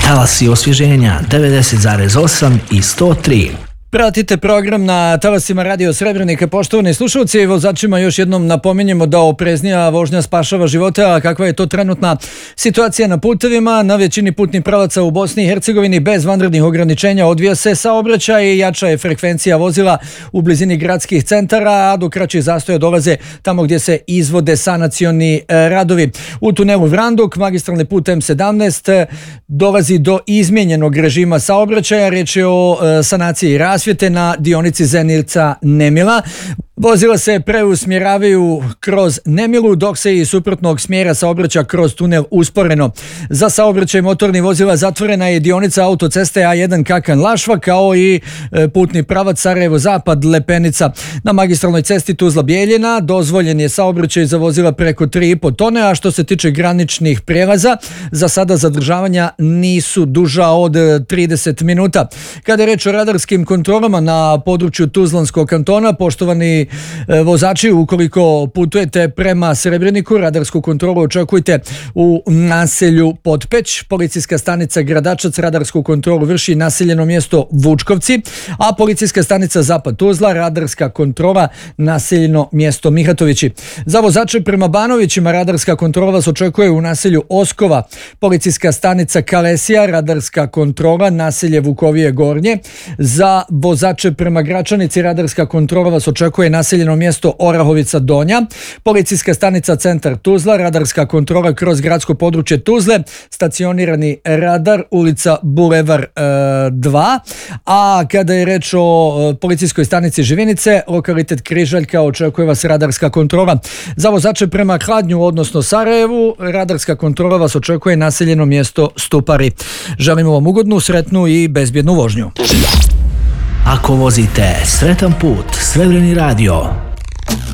Talasi osvježenja 90,8 i 103. Pratite program na talasima Radio Srebrenika. Poštovani slušalci i vozačima još jednom napominjemo da opreznija vožnja spašava živote, a kakva je to trenutna situacija na putevima. Na većini putnih pravaca u Bosni i Hercegovini bez vanrednih ograničenja odvija se saobraćaj i jača je frekvencija vozila u blizini gradskih centara, a do kraćih zastoja dolaze tamo gdje se izvode sanacioni radovi. U tunelu Vranduk, magistralni put M17, dolazi do izmijenjenog režima saobraćaja. Riječ je o sanaciji rasvjete na dionici Zenica-Nemila. Vozila se preusmjeravaju kroz Nemilu, dok se iz suprotnog smjera saobraća kroz tunel usporeno. Za saobraćaj motornih vozila zatvorena je dionica autoceste A1 Kakan-Lašva, kao i putni pravac Sarajevo-Zapad Lepenica. Na magistralnoj cesti Tuzla-Bijeljina dozvoljen je saobraćaj za vozila preko 3,5 tone, a što se tiče graničnih prijelaza, za sada zadržavanja nisu duža od 30 minuta. Kada je reč o radarskim kontrolama na području Tuzlanskog kantona, poštovani vozači, ukoliko putujete prema Srebreniku, radarsku kontrolu očekujte u naselju Potpeć. Policijska stanica Gradačac radarsku kontrolu vrši naseljeno mjesto Vučkovci, a policijska stanica Zapad Tuzla radarska kontrola naseljeno mjesto Mihatovići. Za vozače prema Banovićima radarska kontrola vas očekuje u naselju Oskova. Policijska stanica Kalesija radarska kontrola naselje Vukovije Gornje. Za vozače prema Gračanici radarska kontrola vas očekuje naseljeno mjesto Orahovica Donja. Policijska stanica Centar Tuzla, radarska kontrola kroz gradsko područje Tuzle, stacionirani radar ulica Bulevar 2. A kada je reč o policijskoj stanici Živinice, lokalitet Križaljka, očekuje vas radarska kontrola. Za vozače prema Kladnju, odnosno Sarajevu, radarska kontrola vas očekuje naseljeno mjesto Stupari. Želimo vam ugodnu, sretnu i bezbjednu vožnju. Ako vozite, sretan put, Srebreni radio.